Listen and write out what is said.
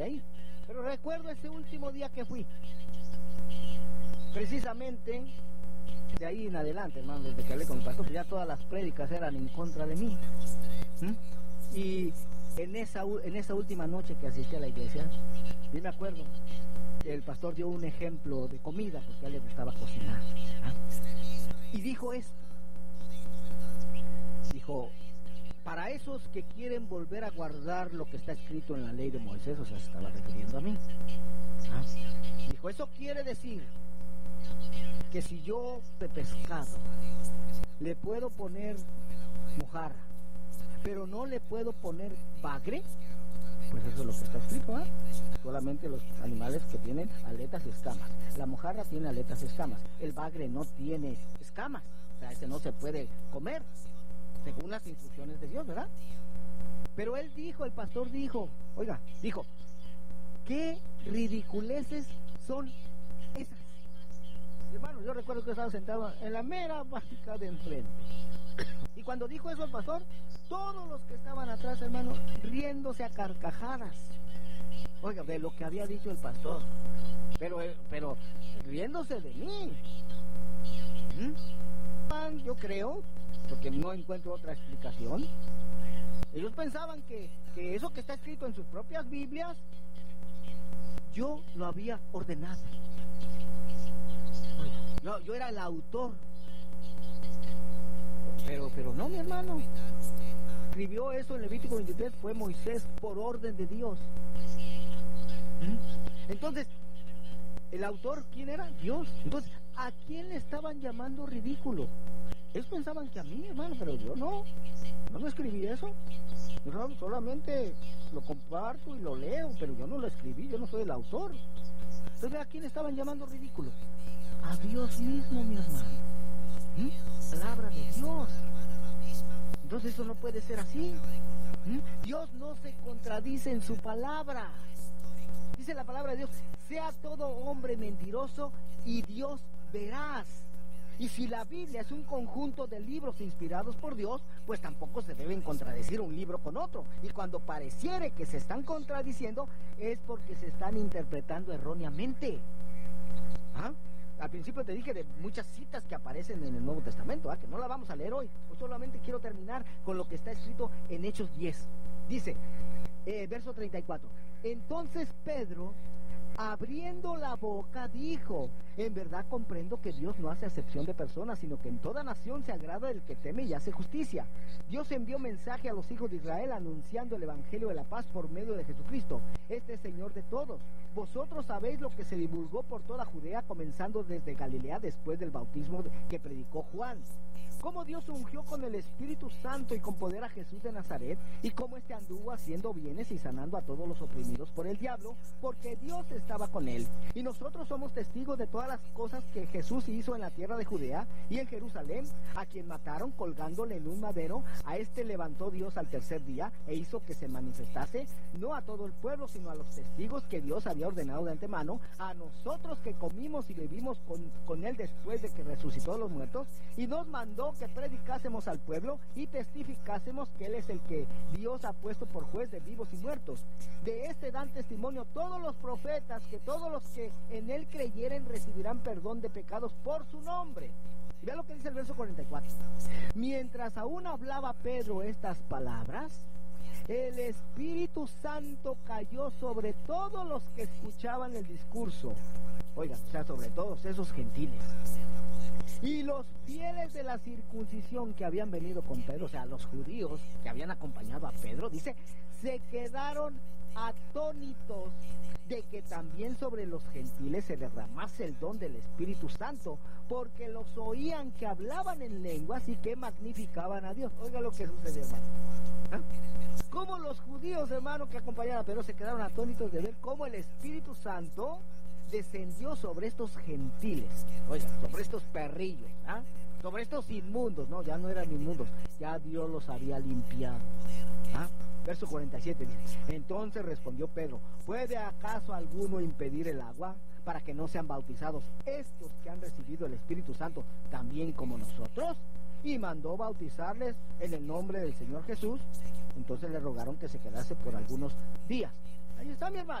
de ahí. Pero recuerdo ese último día que fui. Precisamente de ahí en adelante, hermano, desde que hablé con el pastor, pues ya todas las prédicas eran en contra de mí. Y en esa última noche que asistí a la iglesia, yo me acuerdo que el pastor dio un ejemplo de comida, porque a él le gustaba cocinar. Y dijo esto. Dijo, para esos que quieren volver a guardar lo que está escrito en la ley de Moisés, o sea, se estaba refiriendo a mí. Dijo, eso quiere decir que si yo de pescado le puedo poner mojarra, pero no le puedo poner bagre, pues eso es lo que está escrito, ¿eh? Solamente los animales que tienen aletas y escamas. La mojarra tiene aletas y escamas. El bagre no tiene escamas. O sea, ese no se puede comer, según las instrucciones de Dios, ¿verdad? Pero él dijo, el pastor dijo, dijo, ¿qué ridiculeces son esas? Hermano, yo recuerdo que estaba sentado en la mera básica de enfrente. Y cuando dijo eso el pastor, todos los que estaban atrás, hermano, riéndose a carcajadas. Oiga, de lo que había dicho el pastor. Pero riéndose de mí. Yo creo, porque no encuentro otra explicación. Ellos pensaban que eso que está escrito en sus propias Biblias, yo lo había ordenado. Yo era el autor. Pero no, mi hermano. Escribió eso en Levítico 23, fue Moisés por orden de Dios. Entonces, ¿el autor quién era? Dios. Entonces, ¿a quién le estaban llamando ridículo? Ellos pensaban que a mí, hermano, pero yo no escribí eso. Yo solamente lo comparto y lo leo, pero yo no lo escribí, yo no soy el autor. Entonces, ¿a quién estaban llamando ridículo? A Dios mismo, mi hermano. Palabra de Dios. Entonces eso no puede ser así. Dios no se contradice en su palabra. Dice la palabra de Dios, sea todo hombre mentiroso y Dios veraz. Y si la Biblia es un conjunto de libros inspirados por Dios, pues tampoco se deben contradecir un libro con otro. Y cuando pareciere que se están contradiciendo, es porque se están interpretando erróneamente. Al principio te dije de muchas citas que aparecen en el Nuevo Testamento, que no la vamos a leer hoy. Yo solamente quiero terminar con lo que está escrito en Hechos 10. Dice, verso 34. Entonces Pedro, abriendo la boca, dijo, en verdad comprendo que Dios no hace acepción de personas, sino que en toda nación se agrada del que teme y hace justicia. Dios envió mensaje a los hijos de Israel anunciando el evangelio de la paz por medio de Jesucristo. Este es Señor de todos. Vosotros sabéis lo que se divulgó por toda Judea, comenzando desde Galilea después del bautismo que predicó Juan. Cómo Dios ungió con el Espíritu Santo y con poder a Jesús de Nazaret, y cómo éste anduvo haciendo bienes y sanando a todos los oprimidos por el diablo, porque Dios estaba con él. Y nosotros somos testigos de todas las cosas que Jesús hizo en la tierra de Judea y en Jerusalén, a quien mataron colgándole en un madero. A este levantó Dios al tercer día e hizo que se manifestase, no a todo el pueblo, sino a los testigos que Dios había ordenado de antemano, a nosotros que comimos y bebimos con él después de que resucitó de los muertos, y nos mandó que predicásemos al pueblo y testificásemos que él es el que Dios ha puesto por juez de vivos y muertos. De este dan testimonio todos los profetas, que todos los que en él creyeren recibirán perdón de pecados por su nombre. Y vea lo que dice el verso 44. Mientras aún hablaba Pedro estas palabras, el Espíritu Santo cayó sobre todos los que escuchaban el discurso. Oiga, o sea, sobre todos esos gentiles. Y los fieles de la circuncisión que habían venido con Pedro, o sea, los judíos que habían acompañado a Pedro, dice, se quedaron atónitos de que también sobre los gentiles se derramase el don del Espíritu Santo, porque los oían que hablaban en lenguas y que magnificaban a Dios. Oiga lo que sucedió, hermano. Cómo los judíos, hermano, que acompañaban a Pedro se quedaron atónitos de ver cómo el Espíritu Santo descendió sobre estos gentiles, oiga, sobre estos perrillos, sobre estos inmundos. No, ya no eran inmundos, ya Dios los había limpiado. Verso 47 dice, entonces respondió Pedro, ¿puede acaso alguno impedir el agua para que no sean bautizados estos que han recibido el Espíritu Santo también como nosotros? Y mandó bautizarles en el nombre del Señor Jesús. Entonces le rogaron que se quedase por algunos días. Ahí está, mi hermano.